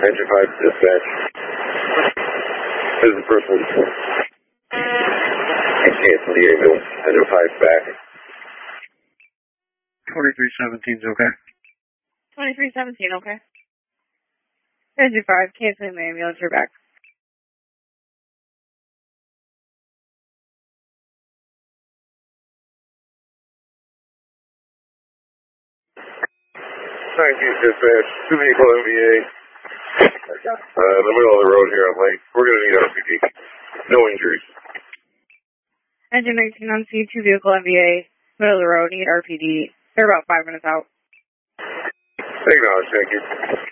Engine 5 dispatch. This is the person. I cancel the ambulance. Engine 5 back. 2317 is okay. 2317, okay. Engine 5, canceling the ambulance, you're back. Thank you, dispatch. 2 vehicle MVA. In the middle of the road here on Lake. We're going to need RPD. No injuries. Engine 19 on C, 2 vehicle MVA, middle of the road, need RPD. They're about 5 minutes out. Acknowledge, thank you.